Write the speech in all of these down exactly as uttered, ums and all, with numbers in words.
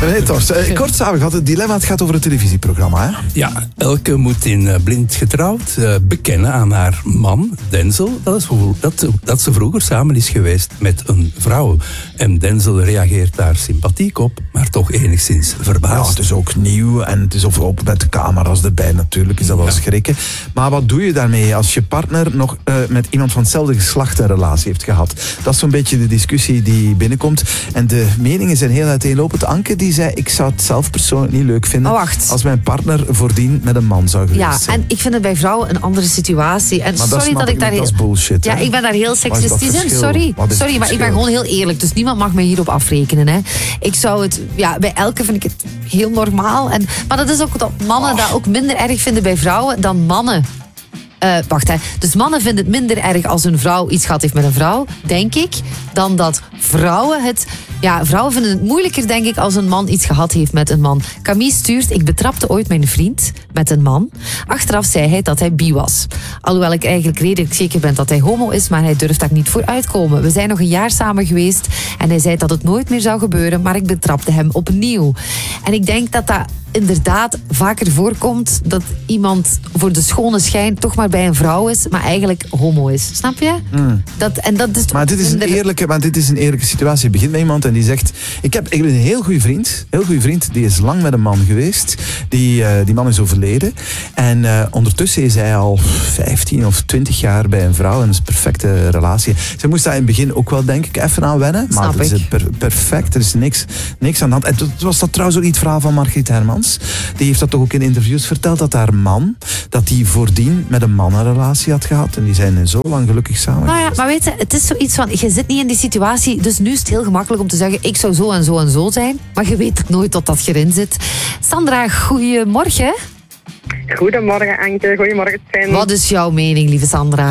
Meneer Torst, eh, kort samengevat, het dilemma het gaat over het televisieprogramma. Hè? Ja, Elke moet in uh, Blind Getrouwd uh, bekennen aan haar man, Denzel, dat, is, dat, dat ze vroeger samen is geweest met een vrouw. En Denzel reageert daar sympathiek op, maar toch enigszins verbaasd. Ja, het is ook nieuw en het is overal met de camera's erbij natuurlijk, is dat wel ja. schrikken. Maar wat doe je daarmee als je partner nog uh, met iemand van hetzelfde geslacht een relatie heeft gehad? Dat is zo'n beetje de discussie die binnenkomt. En de meningen zijn heel uiteenlopend. Anke die zei, ik zou het zelf persoonlijk niet leuk vinden oh, als mijn partner voordien met een man zou geweest ja, zijn. En ik vind het bij vrouwen een andere situatie. En maar sorry dat, dat ik daar niet, dat is bullshit. Ja, hè? ik ben daar heel seksistisch in. Sorry, sorry maar ik ben gewoon heel eerlijk. Dus niemand mag me hierop afrekenen. Hè. Ik zou het, ja, bij Elke vind ik het heel normaal. En, maar dat is ook dat mannen oh. dat ook minder erg vinden bij vrouwen dan mannen. Uh, wacht, hè. Dus mannen vinden het minder erg als een vrouw iets gehad heeft met een vrouw, denk ik, dan dat vrouwen het... Ja, vrouwen vinden het moeilijker, denk ik, als een man iets gehad heeft met een man. Camille stuurt, ik betrapte ooit mijn vriend met een man. Achteraf zei hij dat hij bi was. Alhoewel ik eigenlijk redelijk zeker ben dat hij homo is, maar hij durft daar niet voor uitkomen. We zijn nog een jaar samen geweest en hij zei dat het nooit meer zou gebeuren, maar ik betrapte hem opnieuw. En ik denk dat dat inderdaad vaker voorkomt dat iemand voor de schone schijn toch maar bij een vrouw is, maar eigenlijk homo is. Snap je? Mm. Dat, en dat is maar, dit is een eerlijke, maar dit is een eerlijke situatie. Je begint met iemand en die zegt... Ik heb, ik heb een heel goede vriend. Heel goede vriend. Die is lang met een man geweest. Die, uh, die man is overleden. En uh, ondertussen is hij al vijftien of twintig jaar bij een vrouw. En dat is een perfecte relatie. Ze moest daar in het begin ook wel, denk ik, even aan wennen. Maar Snap het is per, perfect. Er is niks, niks aan de hand. En het was dat trouwens ook niet het verhaal van Margriet Hermans. Die heeft dat toch ook in interviews verteld. Dat haar man, dat die voordien met een man een relatie had gehad. En die zijn zo lang gelukkig samen. Nou ja, maar weet je, het is zoiets van... Je zit niet in die situatie. Dus nu is het heel gemakkelijk om te zeggen... Ik zou zo en zo en zo zijn. Maar je weet nooit tot dat je erin zit. Sandra, goedemorgen. Goedemorgen, Anke. Goedemorgen, Sven. Wat is jouw mening, lieve Sandra?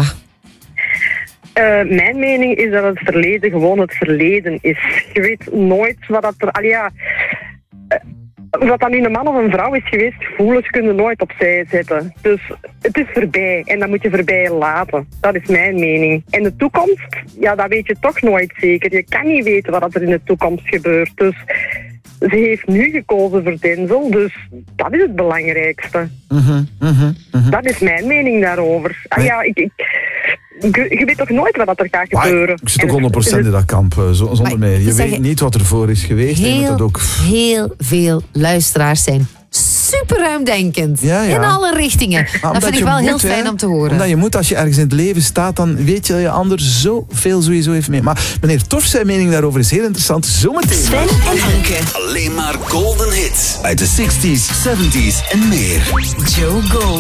Uh, mijn mening is dat het verleden gewoon het verleden is. Je weet nooit wat dat er... Al ja, uh, of dat nu een man of een vrouw is geweest, gevoelens kunnen nooit opzij zetten. Dus het is voorbij en dat moet je voorbij laten. Dat is mijn mening. En de toekomst, ja, dat weet je toch nooit zeker. Je kan niet weten wat er in de toekomst gebeurt. Dus ze heeft nu gekozen voor Denzel, dus dat is het belangrijkste. Mm-hmm, mm-hmm, mm-hmm. Dat is mijn mening daarover. Ah, ja, ik... ik Je, je weet toch nooit wat er gaat gebeuren. Ik zit ook honderd procent in dat kamp, zonder maar, meer. Je weet zeggen, niet wat er voor is geweest. Heel, je moet dat ook... heel veel luisteraars zijn super ruimdenkend. Ja, ja. In alle richtingen. Maar dat vind ik wel moet, heel fijn hè, om te horen. Omdat je moet, als je ergens in het leven staat, dan weet je dat je ander zoveel sowieso heeft mee. Maar meneer Torfs zijn mening daarover is heel interessant. Zometeen. Sven en Anke. Alleen maar golden hits uit de zestig's, zeventig's en meer. Joe Gold.